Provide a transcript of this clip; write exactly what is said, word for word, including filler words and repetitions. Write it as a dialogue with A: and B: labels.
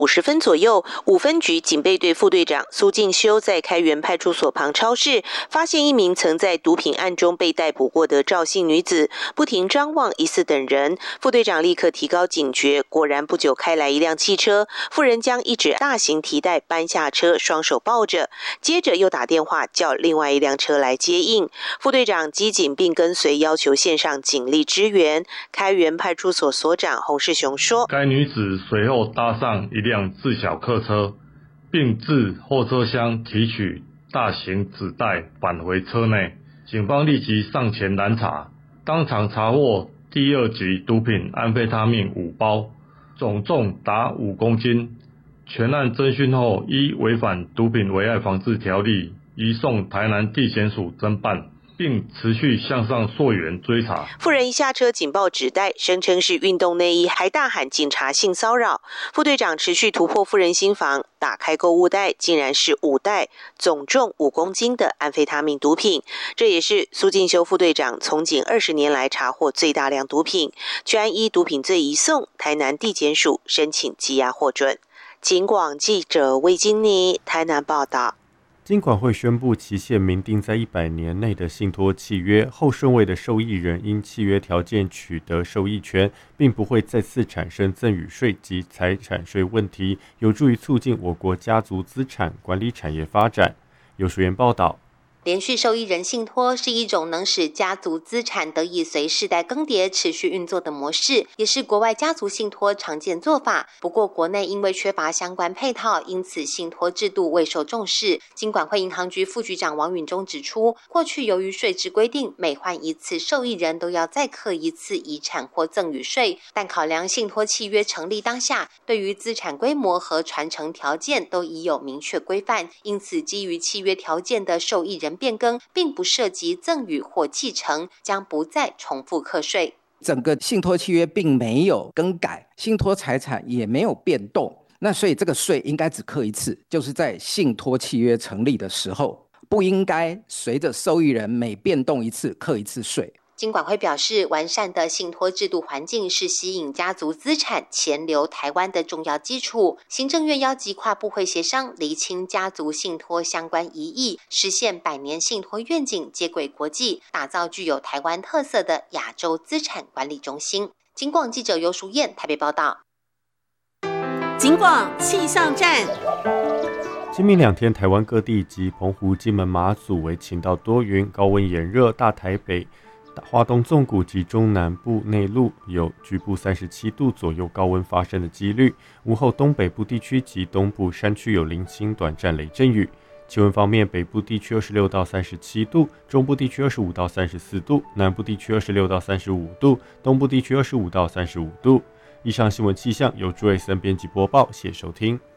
A: 五十分左右，五分局警备队副队长苏进修在开元派出所旁超市，发现一名曾在毒品案中被逮捕过的赵姓女子，不停张望疑似等人。副队长立刻提高警觉，果然不久开来一辆汽车，妇人将一只大型提袋搬下车，双手抱着，接着又打电话叫另外一辆车来接应。副队长机警并跟随，要求线上警力支援。开元派出所所长洪世雄说，
B: 该女子随后搭上一辆自小客车，并自后车厢提取大型纸袋返回车内。警方立即上前拦查，当场查获第二级毒品安非他命五包，总重达五公斤。全案侦讯后，依违反毒品危害防治条例，移送台南地检署侦办，并持续向上溯源追查。
A: 妇人一下车紧抱纸袋，声称是运动内衣，还大喊警察性骚扰。副队长持续突破妇人心房，打开购物袋，竟然是五袋总重五公斤的安非他命毒品。这也是苏进修副队长从警二十年来查获最大量毒品。全案依毒品罪移送台南地检署申请羁押获准。警广记者魏金妮台南报道。
C: 金管会宣布，期限明定在一百年内的信托契约后顺位的受益人，因契约条件取得受益权，并不会再次产生赠与税及财产税问题，有助于促进我国家族资产管理产业发展。有书员报道。
D: 连续受益人信托是一种能使家族资产得以随世代更迭持续运作的模式，也是国外家族信托常见做法。不过国内因为缺乏相关配套，因此信托制度未受重视。金管会银行局副局长王允中指出，过去由于税制规定，每换一次受益人都要再课一次遗产或赠与税，但考量信托契约成立当下，对于资产规模和传承条件都已有明确规范，因此基于契约条件的受益人变更并不涉及赠与或继承，将不再重复课税。
E: 整个信托契约并没有更改，信托财产也没有变动，那所以这个税应该只课一次，就是在信托契约成立的时候，不应该随着受益人每变动一次课一次税。
D: 金管会表示，完善的信托制度环境是吸引家族资产钱流台湾的重要基础。行政院邀集跨部会协商，厘清家族信托相关疑义，实现百年信托愿景接轨国际，打造具有台湾特色的亚洲资产管理中心。金广记者游淑燕台北报道。
F: 金广气象站。
C: 今明两天，台湾各地及澎湖、金门、马祖为晴到多云，高温炎热，大台北、花东纵谷及中南部内陆有局部三十七度左右高温发生的几率。午后东北部地区及东部山区有零星短暂雷阵雨。气温方面，北部地区二十六到三十七度，中部地区二十五到三十四度，南部地区二十六到三十五度，东部地区二十五到三十五度。以上新闻气象由朱瑞森编辑播报，谢谢收听。